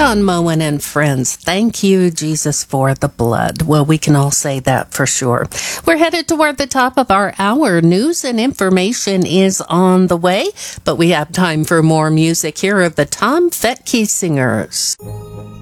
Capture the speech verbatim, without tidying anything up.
Don Moen and friends, thank you, Jesus, for the blood. Well, we can all say that for sure. We're headed toward the top of our hour. News and information is on the way, but we have time for more music. Here are the Tom Fetke Singers.